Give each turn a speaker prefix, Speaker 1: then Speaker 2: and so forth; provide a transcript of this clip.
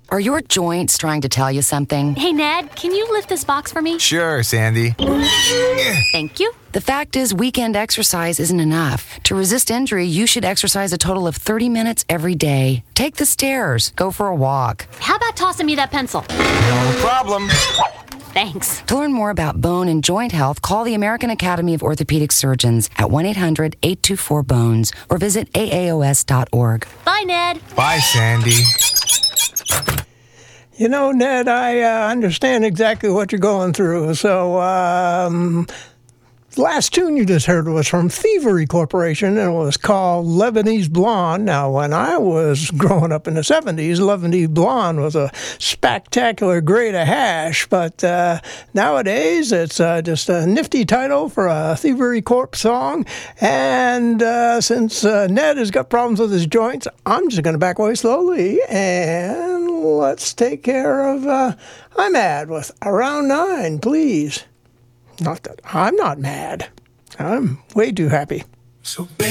Speaker 1: Are your joints trying to tell you something?
Speaker 2: Hey, Ned, can you lift this box for me?
Speaker 3: Sure, Sandy.
Speaker 2: Thank you.
Speaker 1: The fact is, weekend exercise isn't enough. To resist injury, you should exercise a total of 30 minutes every day. Take the stairs. Go for a walk.
Speaker 2: How about tossing me that pencil?
Speaker 3: No problem.
Speaker 2: Thanks.
Speaker 1: To learn more about bone and joint health, call the American Academy of Orthopedic Surgeons at 1-800-824-BONES or visit aaos.org.
Speaker 2: Bye, Ned.
Speaker 3: Bye, Sandy.
Speaker 4: You know, Ned, I understand exactly what you're going through. So, the last tune you just heard was from Thievery Corporation, and it was called Lebanese Blonde. Now, when I was growing up in the 70s, Lebanese Blonde was a spectacular grade of hash, but nowadays it's just a nifty title for a Thievery Corp song, and since Ned has got problems with his joints, I'm just going to back away slowly, and let's take care of I'm Mad with Around 9, please. Not that I'm not mad. I'm way too happy.
Speaker 3: So